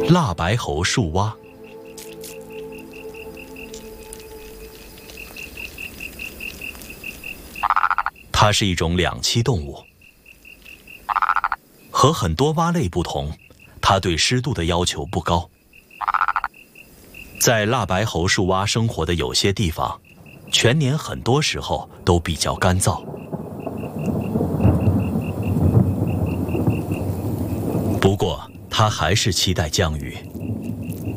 蜡白喉树蛙。它是一种两栖动物，和很多蛙类不同，它对湿度的要求不高。在蜡白喉树蛙生活的有些地方，全年很多时候都比较干燥。不过，它还是期待降雨。